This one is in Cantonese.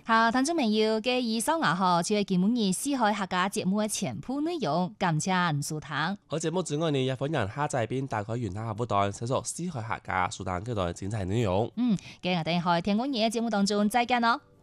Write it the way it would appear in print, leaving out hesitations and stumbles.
好，聽眾朋友嘅以上就係今日四海客家節目嘅全部內容，感謝吳蘇棠。 好節目之外呢，也歡迎下載並打開雲南客戶端，搜索四海客家蘇棠嗰段精彩內容。 今日我哋喺天光夜嘅節目當中再見咯。